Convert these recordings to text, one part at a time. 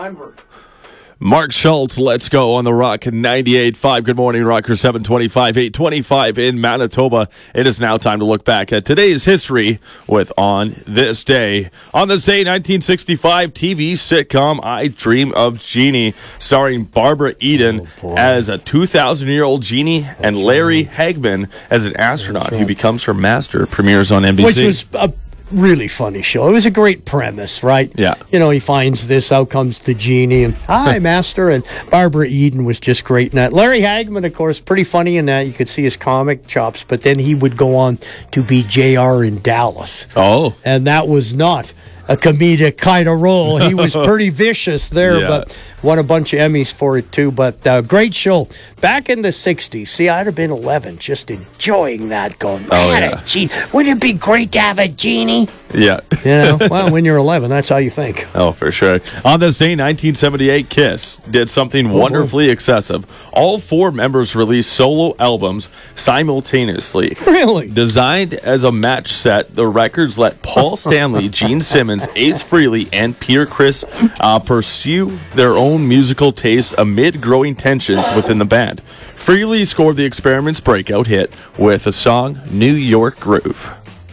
November. Mark Schultz, let's go on the Rock 98.5. Good morning, Rocker 725, 825 in Manitoba. It is now time to look back at today's history with On This Day. On this day, 1965, TV sitcom I Dream of Jeannie, starring Barbara Eden as a 2,000-year-old Jeannie and Larry Hagman as an astronaut who becomes her master, premieres on NBC. Which was a really funny show. It was a great premise, right? Yeah. You know, he finds this, out comes the genie, and hi, master, and Barbara Eden was just great in that. Larry Hagman, of course, pretty funny in that. You could see his comic chops, but then he would go on to be JR in Dallas. Oh. And that was not a comedic kind of role. He was pretty vicious there, but won a bunch of Emmys for it too. But great show. Back in the 60s, see, I'd have been 11, just enjoying that, going, a genie. Wouldn't it be great to have a genie? Yeah. You know, well, when you're 11, that's how you think. Oh, for sure. On this day, 1978, Kiss did something wonderfully excessive. All four members released solo albums simultaneously. Really? Designed as a match set, the records let Paul Stanley, Gene Simmons, Ace Frehley, and Peter Criss pursue their own musical tastes amid growing tensions within the band. Frehley scored the experiment's breakout hit with the song New York Groove.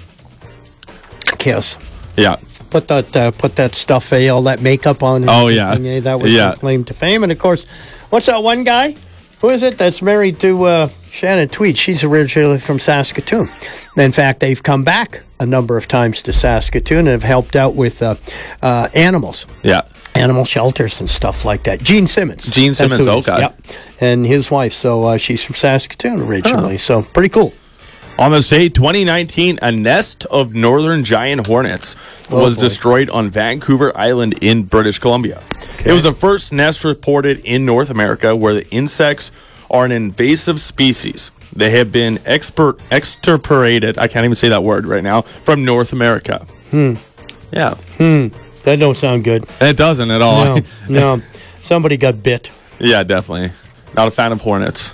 Kiss. Yeah. Put that stuff, all that makeup on. And everything, that was their claim to fame. And of course, what's that one guy? Who is it that's married to Shannon Tweed? She's originally from Saskatoon. In fact, they've come back a number of times to Saskatoon and have helped out with animals. Yeah. Animal shelters and stuff like that. Gene Simmons. Okay. Yep. And his wife. So she's from Saskatoon originally. So pretty cool. On this day, 2019, a nest of northern giant hornets was destroyed on Vancouver Island in British Columbia. Okay. It was the first nest reported in North America where the insects are an invasive species. They have been extirpated, I can't even say that word right now, from North America. Yeah. That don't sound good. It doesn't at all. No. Somebody got bit. Yeah, definitely. Not a fan of hornets.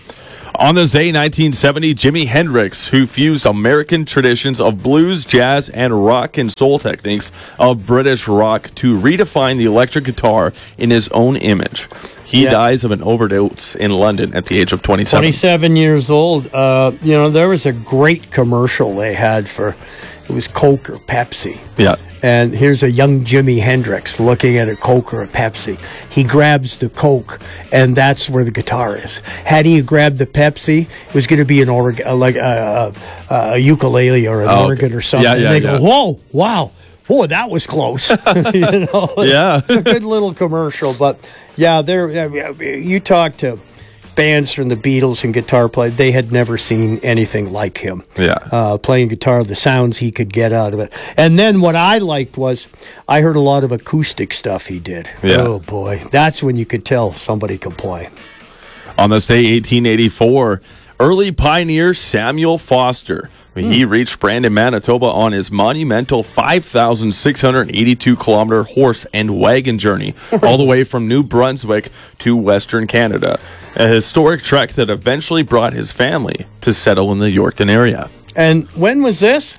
On this day, 1970, Jimi Hendrix, who fused American traditions of blues, jazz, and rock and soul techniques of British rock to redefine the electric guitar in his own image. He dies of an overdose in London at the age of 27. 27 years old. There was a great commercial they had for, it was Coke or Pepsi. Yeah. And here's a young Jimi Hendrix looking at a Coke or a Pepsi. He grabs the Coke, and that's where the guitar is. Had he grabbed the Pepsi, it was going to be an organ, like a ukulele or an organ or something. Yeah, and they go, whoa, wow. Boy, that was close. Yeah. It's a good little commercial. But, yeah, you talk to bands from the Beatles and guitar play, they had never seen anything like him. Yeah. Playing guitar, the sounds he could get out of it. And then what I liked was I heard a lot of acoustic stuff he did. Yeah. Oh, boy. That's when you could tell somebody could play. On this day, 1884, early pioneer Samuel Foster. He reached Brandon, Manitoba on his monumental 5,682-kilometer horse and wagon journey, all the way from New Brunswick to Western Canada. A historic trek that eventually brought his family to settle in the Yorkton area. And when was this?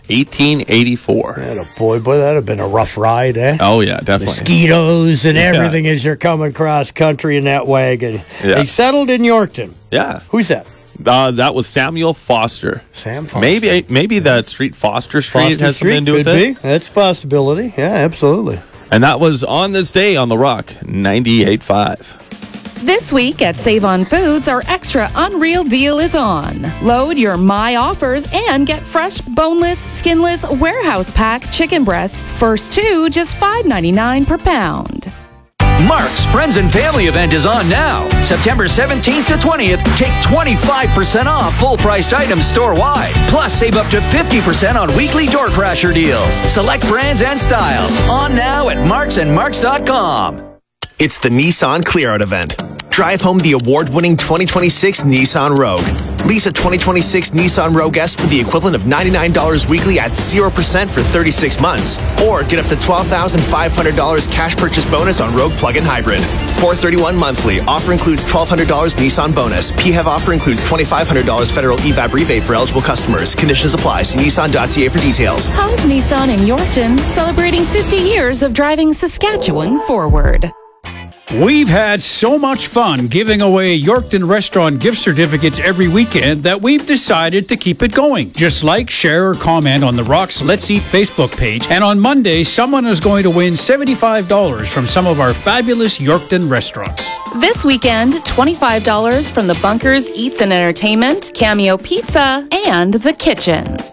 1884. Boy, that'd have been a rough ride, eh? Oh, yeah, definitely. Mosquitoes and everything as you're coming across country in that wagon. Yeah. They settled in Yorkton. Yeah. Who's that? That was Samuel Foster. Sam Foster. Maybe that street, Foster Street, has something to do with it. That's a possibility. Yeah, absolutely. And that was On This Day on The Rock 98.5. This week at Save on Foods, our extra unreal deal is on. Load your My Offers and get fresh, boneless, skinless, warehouse pack chicken breast. First two, just $5.99 per pound. Mark's Friends and Family event is on now. September 17th to 20th, take 25% off full-priced items store-wide. Plus, save up to 50% on weekly door crasher deals. Select brands and styles. On now at marksandmarks.com. It's the Nissan Clear-Out event. Drive home the award-winning 2026 Nissan Rogue. Lease a 2026 Nissan Rogue S for the equivalent of $99 weekly at 0% for 36 months. Or get up to $12,500 cash purchase bonus on Rogue Plug-in Hybrid. $431 monthly. Offer includes $1,200 Nissan bonus. PHEV offer includes $2,500 federal EVAP rebate for eligible customers. Conditions apply. See Nissan.ca for details. How's Nissan in Yorkton celebrating 50 years of driving Saskatchewan forward? We've had so much fun giving away Yorkton Restaurant gift certificates every weekend that we've decided to keep it going. Just like, share, or comment on the Rock's Let's Eat Facebook page. And on Monday, someone is going to win $75 from some of our fabulous Yorkton restaurants. This weekend, $25 from the Bunkers Eats and Entertainment, Cameo Pizza, and The Kitchen.